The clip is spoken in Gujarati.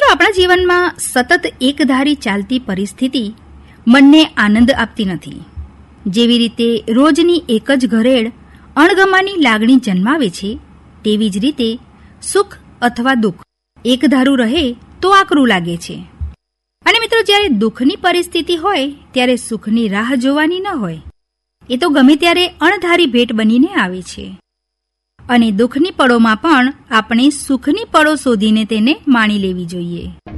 આપણા જીવનમાં સતત એકધારી ચાલતી પરિસ્થિતિ મનને આનંદ આપતી નથી. જેવી રીતે રોજની એક જ ઘરેડ અણગમાની લાગણી જન્માવે છે, તેવી જ રીતે સુખ અથવા દુઃખ એકધારું રહે તો આકરું લાગે છે. અને મિત્રો, જ્યારે દુઃખની પરિસ્થિતિ હોય ત્યારે સુખની રાહ જોવાની ન હોય. એ તો ગમે ત્યારે અણધારી ભેટ બનીને આવે છે. અને દુઃખની પળોમાં પણ આપણે સુખની પળો શોધીને તેને માણી લેવી જોઈએ.